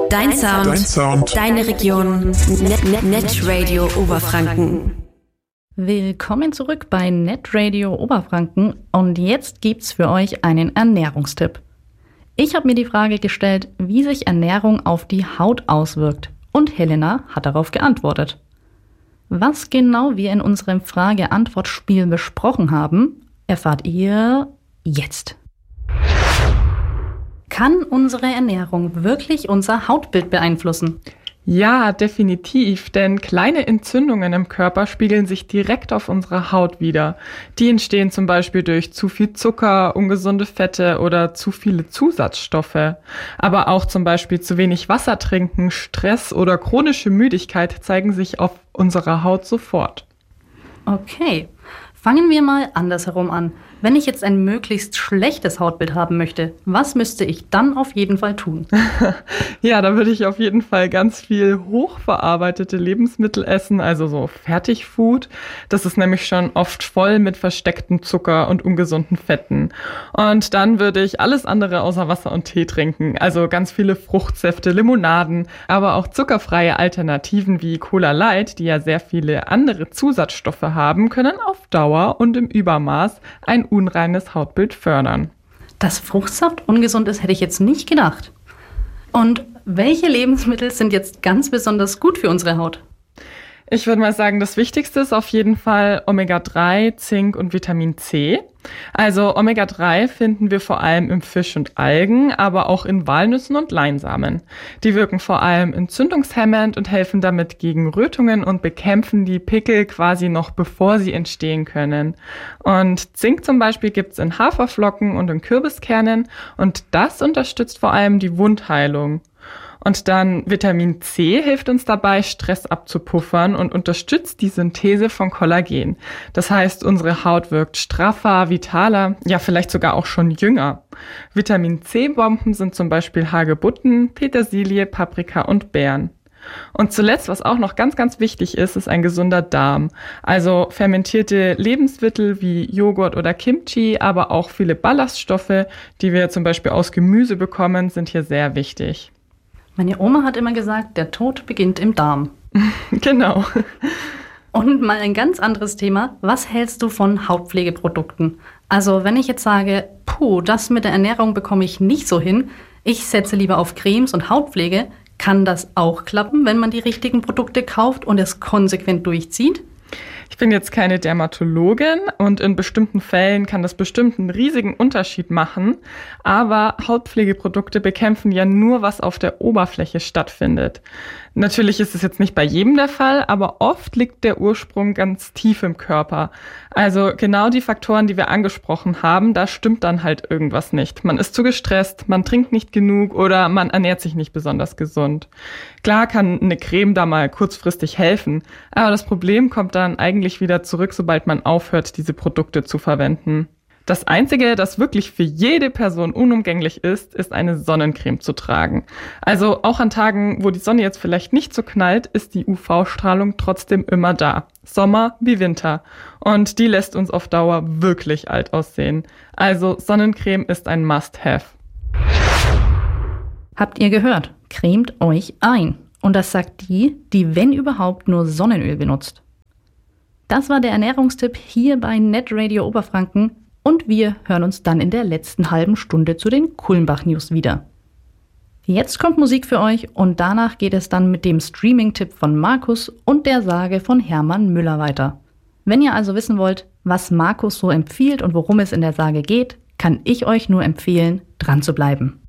Dein Sound. Deine Region. Netradio Oberfranken. Willkommen zurück bei Netradio Oberfranken und jetzt gibt's für euch einen Ernährungstipp. Ich habe mir die Frage gestellt, wie sich Ernährung auf die Haut auswirkt und Helena hat darauf geantwortet. Was genau wir in unserem Frage-Antwort-Spiel besprochen haben, erfahrt ihr jetzt. Kann unsere Ernährung wirklich unser Hautbild beeinflussen? Ja, definitiv, denn kleine Entzündungen im Körper spiegeln sich direkt auf unserer Haut wider. Die entstehen zum Beispiel durch zu viel Zucker, ungesunde Fette oder zu viele Zusatzstoffe. Aber auch zum Beispiel zu wenig Wasser trinken, Stress oder chronische Müdigkeit zeigen sich auf unserer Haut sofort. Okay, fangen wir mal andersherum an. Wenn ich jetzt ein möglichst schlechtes Hautbild haben möchte, was müsste ich dann auf jeden Fall tun? Ja, da würde ich auf jeden Fall ganz viel hochverarbeitete Lebensmittel essen, also so Fertigfood. Das ist nämlich schon oft voll mit verstecktem Zucker und ungesunden Fetten. Und dann würde ich alles andere außer Wasser und Tee trinken, also ganz viele Fruchtsäfte, Limonaden, aber auch zuckerfreie Alternativen wie Cola Light, die ja sehr viele andere Zusatzstoffe haben, können auf Dauer und im Übermaß ein unreines Hautbild fördern. Dass Fruchtsaft ungesund ist, hätte ich jetzt nicht gedacht. Und welche Lebensmittel sind jetzt ganz besonders gut für unsere Haut? Ich würde mal sagen, das Wichtigste ist auf jeden Fall Omega-3, Zink und Vitamin C. Also Omega-3 finden wir vor allem im Fisch und Algen, aber auch in Walnüssen und Leinsamen. Die wirken vor allem entzündungshemmend und helfen damit gegen Rötungen und bekämpfen die Pickel quasi noch bevor sie entstehen können. Und Zink zum Beispiel gibt's in Haferflocken und in Kürbiskernen und das unterstützt vor allem die Wundheilung. Und dann Vitamin C hilft uns dabei, Stress abzupuffern und unterstützt die Synthese von Kollagen. Das heißt, unsere Haut wirkt straffer, vitaler, ja vielleicht sogar auch schon jünger. Vitamin C-Bomben sind zum Beispiel Hagebutten, Petersilie, Paprika und Beeren. Und zuletzt, was auch noch ganz, ganz wichtig ist, ist ein gesunder Darm. Also fermentierte Lebensmittel wie Joghurt oder Kimchi, aber auch viele Ballaststoffe, die wir zum Beispiel aus Gemüse bekommen, sind hier sehr wichtig. Meine Oma hat immer gesagt, der Tod beginnt im Darm. Genau. Und mal ein ganz anderes Thema. Was hältst du von Hautpflegeprodukten? Also wenn ich jetzt sage, das mit der Ernährung bekomme ich nicht so hin, ich setze lieber auf Cremes und Hautpflege, kann das auch klappen, wenn man die richtigen Produkte kauft und es konsequent durchzieht? Ich bin jetzt keine Dermatologin und in bestimmten Fällen kann das bestimmt einen riesigen Unterschied machen, aber Hautpflegeprodukte bekämpfen ja nur, was auf der Oberfläche stattfindet. Natürlich ist es jetzt nicht bei jedem der Fall, aber oft liegt der Ursprung ganz tief im Körper. Also genau die Faktoren, die wir angesprochen haben, da stimmt dann halt irgendwas nicht. Man ist zu gestresst, man trinkt nicht genug oder man ernährt sich nicht besonders gesund. Klar kann eine Creme da mal kurzfristig helfen, aber das Problem kommt dann eigentlich wieder zurück, sobald man aufhört, diese Produkte zu verwenden. Das Einzige, das wirklich für jede Person unumgänglich ist eine Sonnencreme zu tragen. Also auch an Tagen, wo die Sonne jetzt vielleicht nicht so knallt, ist die UV-Strahlung trotzdem immer da. Sommer wie Winter. Und die lässt uns auf Dauer wirklich alt aussehen. Also Sonnencreme ist ein Must-Have. Habt ihr gehört? Cremt euch ein. Und das sagt die, wenn überhaupt nur Sonnenöl benutzt. Das war der Ernährungstipp hier bei Netradio Oberfranken. Und wir hören uns dann in der letzten halben Stunde zu den Kulmbach-News wieder. Jetzt kommt Musik für euch und danach geht es dann mit dem Streaming-Tipp von Markus und der Sage von Hermann Müller weiter. Wenn ihr also wissen wollt, was Markus so empfiehlt und worum es in der Sage geht, kann ich euch nur empfehlen, dran zu bleiben.